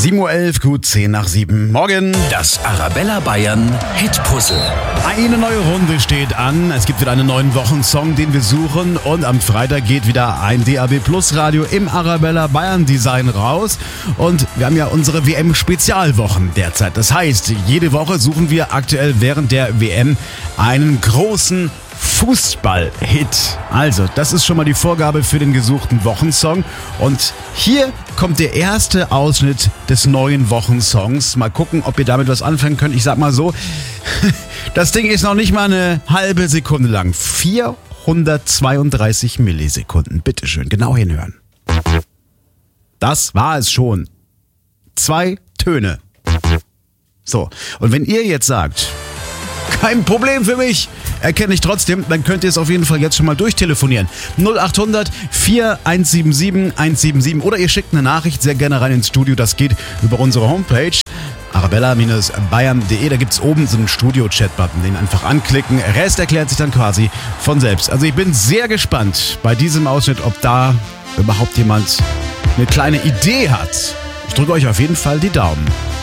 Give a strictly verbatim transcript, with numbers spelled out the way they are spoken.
sieben Uhr elf, gut zehn nach sieben. Morgen. Das Arabella Bayern Hitpuzzle. Eine neue Runde steht an. Es gibt wieder einen neuen Wochensong, den wir suchen. Und am Freitag geht wieder ein D A B Plus Radio im Arabella Bayern Design raus. Und wir haben ja unsere W M-Spezialwochen derzeit. Das heißt, jede Woche suchen wir aktuell während der W M einen großen Fußball-Hit. Also, das ist schon mal die Vorgabe für den gesuchten Wochensong. Und hier kommt der erste Ausschnitt des neuen Wochensongs. Mal gucken, ob ihr damit was anfangen könnt. Ich sag mal so, das Ding ist noch nicht mal eine halbe Sekunde lang. vierhundertzweiunddreißig Millisekunden. Bitteschön, genau hinhören. Das war es schon. Zwei Töne. So, und wenn ihr jetzt sagt, kein Problem für mich, erkenne ich trotzdem, dann könnt ihr es auf jeden Fall jetzt schon mal durchtelefonieren. null acht hundert, vier eins sieben sieben, eins sieben sieben oder ihr schickt eine Nachricht sehr gerne rein ins Studio. Das geht über unsere Homepage arabella Bayern punkt de. Da gibt es oben so einen Studio-Chat-Button, den einfach anklicken. Rest erklärt sich dann quasi von selbst. Also ich bin sehr gespannt bei diesem Ausschnitt, ob da überhaupt jemand eine kleine Idee hat. Ich drücke euch auf jeden Fall die Daumen.